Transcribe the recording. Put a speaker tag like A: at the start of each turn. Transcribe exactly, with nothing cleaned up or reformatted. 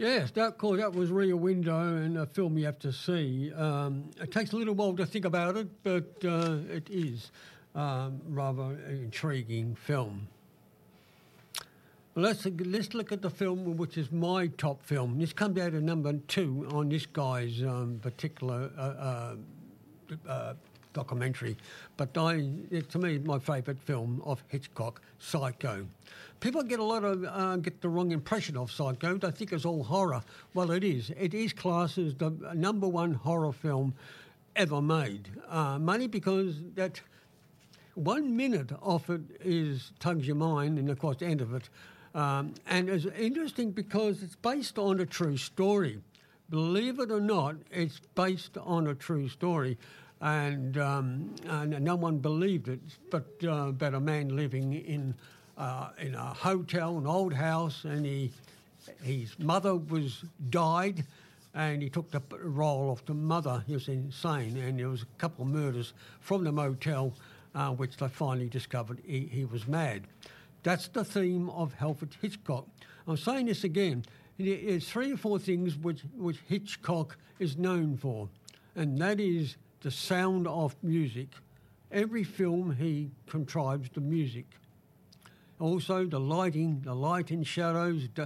A: Yes, that, of course, that was Rear Window and a film you have to see. Um, it takes a little while to think about it, but uh, it is um, rather an intriguing film. Well, let's, let's look at the film, which is my top film. This comes out at number two on this guy's um, particular uh, uh, uh, documentary. But I, it, to me, my favourite film of Hitchcock, Psycho. People get a lot of uh, get the wrong impression of Psycho. They think it's all horror. Well, it is. It is classed as the number one horror film ever made. Uh, mainly because that one minute of it is tugs your mind, and of course the end of it. Um, and it's interesting because it's based on a true story. Believe it or not, it's based on a true story. And, um, and no one believed it, but uh, about a man living in uh, in a hotel, an old house, and he his mother was died, and he took the role of the mother. He was insane, and there was a couple of murders from the motel, uh, which they finally discovered he, he was mad. That's the theme of Alfred Hitchcock. I'm saying this again. There's three or four things which, which Hitchcock is known for, and that is the sound of music. Every film he contrives the music. Also the lighting, the light and shadows, the,